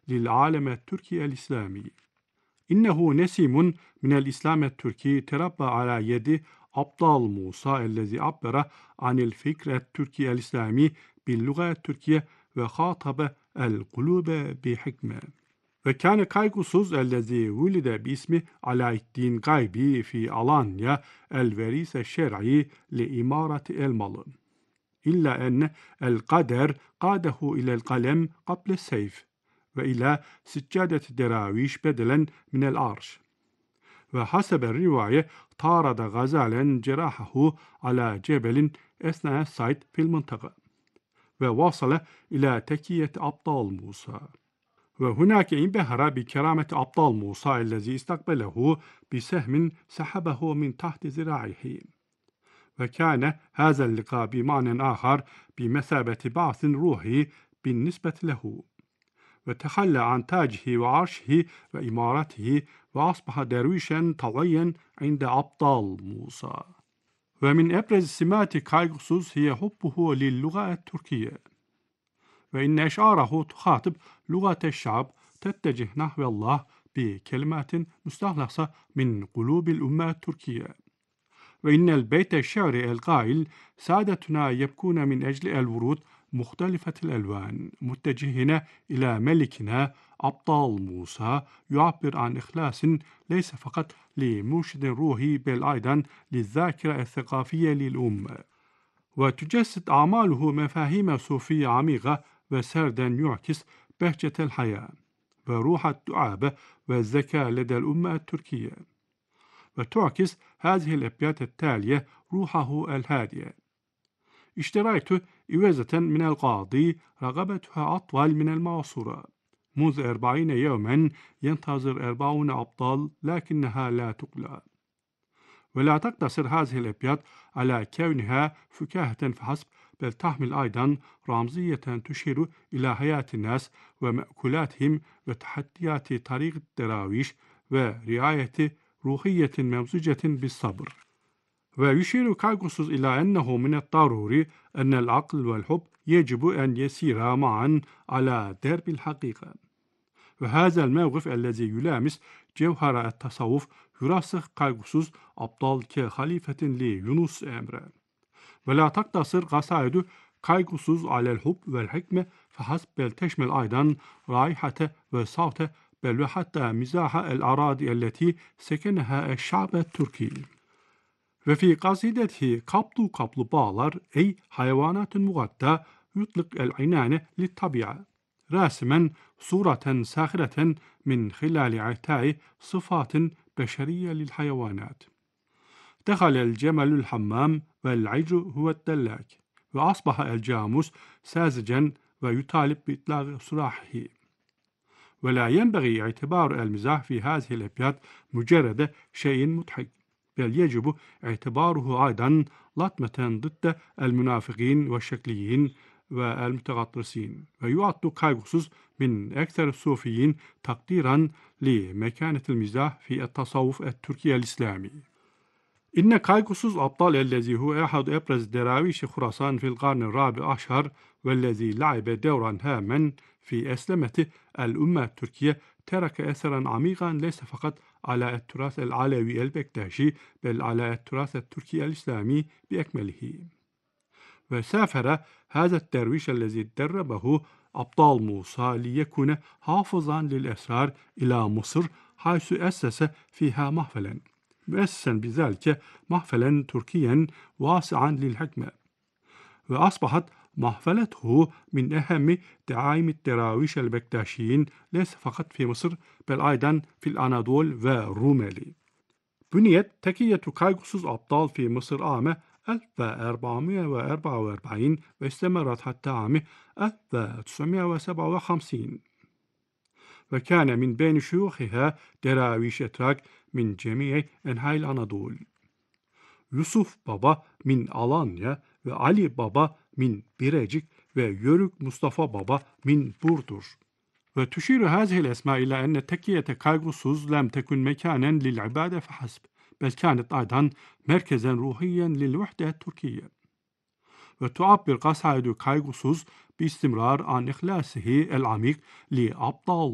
للعالم التركي الإسلامي. إنه نسيم من الإسلام التركي تربى على يد أبطال موسى الذي عبر عن الفكر التركي الإسلامي باللغة التركية وخاطب القلوب بحكمة. وكان كايغوسوس الذي ولد باسم علاء الدين غايبي في ألانيا الوريث الشرعي لإمارة المال، إلا أن القدر قاده إلى القلم قبل السيف، وإلى سجادة الدراويش بدلا من العرش. وحسب الرواية طارد غزالا جراحه على جبل أثناء الصيد في المنطقة، ووصل إلى تكية أبطال موسى. وهناك انبهر بكرامة أبطال موسى الذي استقبله بسهم سحبه من تحت ذراعه. وكان هذا اللقاء بمعنى آخر بمثابة بعث روحي بالنسبة له، وتخلى عن تاجه وعرشه وإمارته وأصبح درويشا طويا عند أبطال موسى. ومن أبرز سمات كايغوسوس هي حبه للغة التركية، وإن أشعاره تخاطب لغة الشعب تتجه نحو الله بكلمات مستخلصة من قلوب الأمة التركية. وإن البيت الشعري القائل سادتنا يبكون من أجل الورود مختلفة الألوان متجهين إلى ملكنا أبطال موسى يعبر عن إخلاص ليس فقط لمرشد روحي بل أيضا للذاكرة الثقافية للأمة. وتجسد أعماله مفاهيم صوفية عميقة وسردا يعكس بهجة الحياة وروح الدعابة والذكاء لدى الأمة التركية. وتعكس هذه الأبيات التالية روحه الهادئة: اشتريت إوزة من القاضي رغبتها أطول من المعصورة، منذ 40 يوما ينتظر 40 أبطال لكنها لا تقلع. ولا تقتصر هذه الأبيات على كونها فكاهة فحسب، بل تحمل أيضا رمزية تشير إلى حياة الناس ومأكولاتهم وتحديات طريق الدراويش ورعاية روحية ممزوجة بالصبر. ويشير كايغوسوس إلى أنه من الضروري أن العقل والحب يجب أن يسيرا معا على درب الحقيقة. وهذا الموقف الذي يلامس جوهر التصوف يرسخ كايغوسوس أبطال كخليفة ليونس أمرا. ولا تقتصر قصائد كايغوسوس على الحب والحكمة فحسب، بل تشمل أيضا رائحة وصوت بل وحتى مزاح الأراضي التي سكنها الشعب التركي. وفي قصيدته قبل بالر أي حيوانات مغطى يطلق العنان للطبيعة، راسما صورة ساخرة من خلال إعطاء صفات بشرية للحيوانات. دخل الجمل الحمام والعجل هو الدلاك، وأصبح الجاموس ساذجا ويطالب بإطلاق سراحه. ولا ينبغي اعتبار المزاح في هذه الأبيات مجرد شيء مضحك، بل يجب اعتباره أيضا لطمة ضد المنافقين والشكليين والمتغطرسين. ويعد كايغوسوس من أكثر الصوفيين تقديرا لمكانة المزاح في التصوف التركي الإسلامي. إن كايغوسوس أبطال الذي هو أحد أبرز دراويش خراسان في القرن الرابع عشر، والذي لعب دورا هاما في أسلمة الأمة التركية، ترك أثرا عميقا ليس فقط على التراث العلوي البكتاشي بل على التراث التركي الإسلامي بأكمله. وسافر هذا الدرويش الذي دربه أبطال موسى ليكون حافظا للأسرار إلى مصر، حيث أسس فيها محفلا، مؤسسا بذلك محفلا تركيا واسعا للحكمة. وأصبحت محفلته من أهم دعائم الدراويش البكتاشيين ليس فقط في مصر بل أيضا في الأناضول والروميلي. بنيت تكية كايغوسوس أبطال في مصر عام 1444 واستمرت حتى عام 1957. وكان من بين شيوخها دراويش أتراك من جميع أنحاء الأناضول: يوسف بابا من ألانيا، وعلي بابا من بيريجيك، ويورك مصطفى بابا من بوردور. وتشير هذه الأسماء إلى أن تكية كايغوسوس لم تكن مكانا للعبادة فحسب، بل كانت أيضا مركزا روحيا للوحدة التركية. وتعبر قصائد كايغوسوس باستمرار عن إخلاصه العميق لأبطال